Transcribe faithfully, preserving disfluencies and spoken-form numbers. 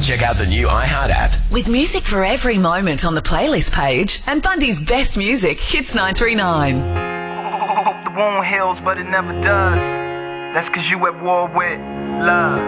Check out the new iHeart app. With music for every moment on the playlist page and Bundy's best music, Hits nine three nine. Hope the wound heals, but it never does. That's cause you at war with love.